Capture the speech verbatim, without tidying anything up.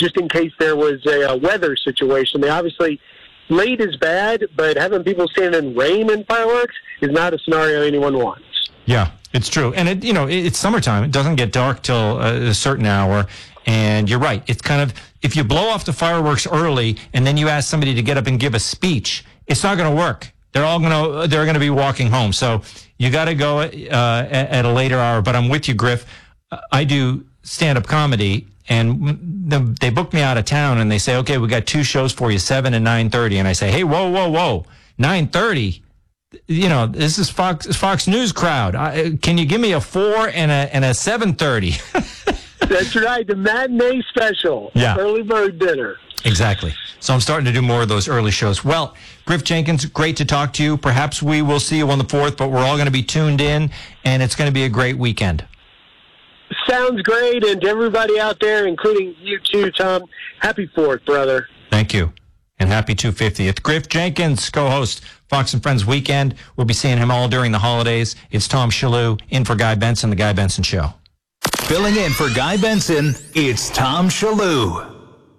just in case there was a, a weather situation. They obviously, late is bad, but having people stand in rain and fireworks is not a scenario anyone wants. Yeah, it's true. And, it, you know, it, it's summertime. It doesn't get dark till a, a certain hour. And you're right. It's kind of, if you blow off the fireworks early and then you ask somebody to get up and give a speech, it's not going to work. They're all going to, they're going to be walking home. So you got to go uh, at, at a later hour. But I'm with you, Griff. I do stand-up comedy, and they book me out of town, and they say, okay, we got two shows for you, seven and nine thirty. And I say, hey, whoa, whoa, whoa, nine thirty? You know, this is Fox Fox News crowd. I, can you give me a four and a and a seven thirty? That's right, the matinee special. Yeah. Early bird dinner. Exactly. So I'm starting to do more of those early shows. Well, Griff Jenkins, great to talk to you. Perhaps we will see you on the fourth, but we're all going to be tuned in, and it's going to be a great weekend. Sounds great, and to everybody out there, including you too, Tom, happy fourth, brother. Thank you, and happy two hundred fiftieth. Griff Jenkins, co-host Fox and Friends Weekend. We'll be seeing him all during the holidays. It's Tom Shillue in for Guy Benson, The Guy Benson Show. Filling in for Guy Benson, it's Tom Shillue.